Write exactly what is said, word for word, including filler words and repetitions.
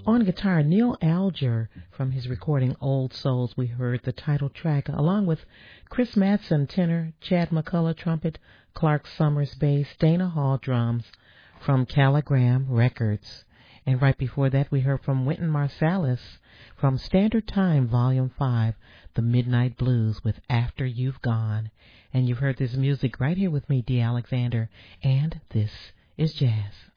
On guitar, Neil Alger from his recording Old Souls. We heard the title track along with Chris Matson tenor, Chad McCullough trumpet, Clark Summers bass, Dana Hall drums from Caligram Records. And right before that we heard from Wynton Marsalis from Standard Time Volume five, The Midnight Blues with After You've Gone. And you've heard this music right here with me, Dee Alexander, and this is jazz.